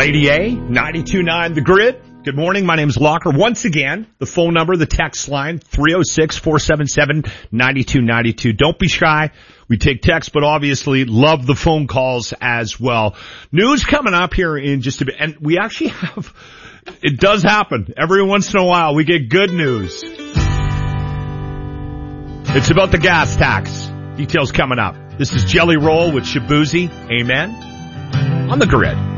Lady A, 92.9 The Grid. Good morning. My name is Locker. Once again, the phone number, the text line, 306-477-9292. Don't be shy. We take text, but obviously love the phone calls as well. News coming up here in just a bit. And we actually have, it does happen. Every once in a while, we get good news. It's about the gas tax. Details coming up. This is Jelly Roll with Shabuzi. Amen. On The Grid.